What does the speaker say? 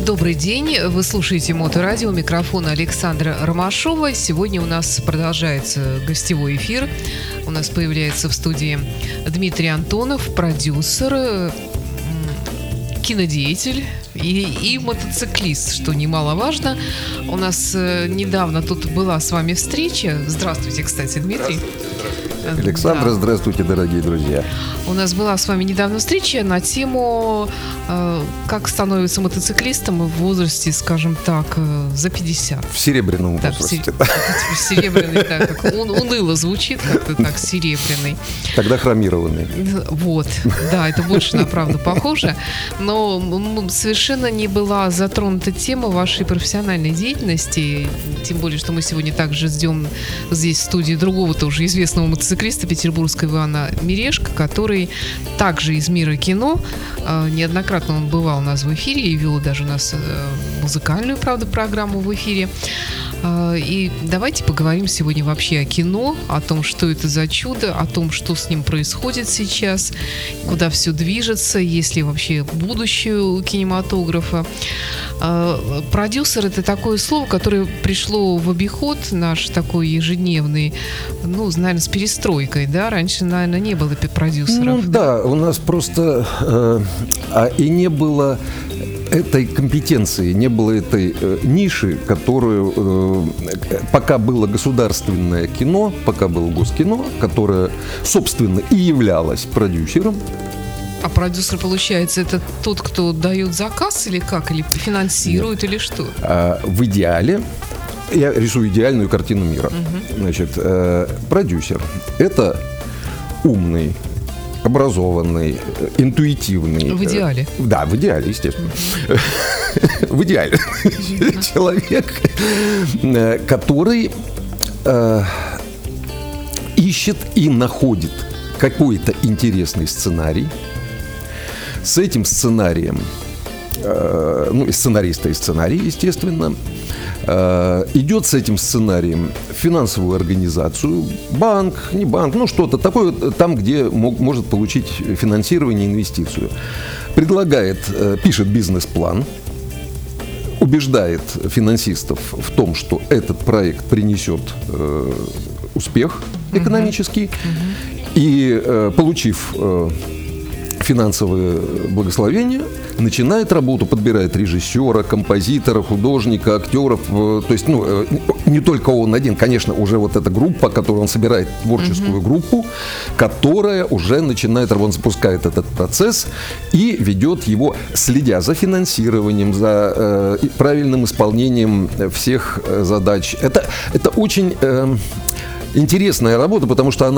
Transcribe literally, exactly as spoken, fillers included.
Добрый день, вы слушаете Моторадио, микрофон Александра Ромашова. Сегодня у нас продолжается гостевой эфир. У нас появляется в студии Дмитрий Антонов, продюсер, кинодеятель и, и мотоциклист, что немаловажно. У нас недавно тут была с вами встреча. Здравствуйте, кстати, Дмитрий. Александра, да. Здравствуйте, дорогие друзья. У нас была с вами недавно встреча на тему, э, как становится мотоциклистом в возрасте, скажем так, э, за пятьдесят. В серебряном да, возрасте. В, сер... в серебряный, да, как он, уныло звучит, как-то так, серебряный. Тогда хромированный. Вот, да, это больше на правду похоже. Но совершенно не была затронута тема вашей профессиональной деятельности, тем более, что мы сегодня также ждем здесь в студии другого тоже известного мотоциклиста, петербургского Ивана Мережко, который также из мира кино. Неоднократно он бывал у нас в эфире и вел даже у нас музыкальную, правда, программу в эфире. И давайте поговорим сегодня вообще о кино, о том, что это за чудо, о том, что с ним происходит сейчас, куда все движется, есть ли вообще будущее у кинематографа. Продюсер — это такое слово, которое пришло в обиход наш такой ежедневный, ну, наверное, с перестройкой, да? Раньше, наверное, не было продюсеров. Ну да, у нас просто э, а и не было этой компетенции, не было этой э, ниши, которую э, пока было государственное кино, пока было госкино, которое, собственно, и являлось продюсером. А продюсер, получается, это тот, кто дает заказ или как? Или финансирует, Нет. или что? А, в идеале, я рисую идеальную картину мира. Угу. Значит, э, продюсер – это умный, образованный, интуитивный. В идеале? Э, да, в идеале, естественно. В идеале. Человек, который ищет и находит какой-то интересный сценарий. С этим сценарием, э, ну, и сценариста, и сценарий, естественно, э, идет с этим сценарием в финансовую организацию, банк, не банк, ну, что-то такое, там, где мог, может получить финансирование, инвестицию. Предлагает, э, пишет бизнес-план, убеждает финансистов в том, что этот проект принесет э, успех экономический, uh-huh. и, э, получив э, финансовое благословение, начинает работу, подбирает режиссера, композитора, художника, актеров. То есть, ну, не только он один, конечно, уже вот эта группа, которую он собирает, творческую uh-huh. группу, которая уже начинает, он запускает этот процесс и ведет его, следя за финансированием, за э, правильным исполнением всех задач. Это, это очень э, интересная работа, потому что она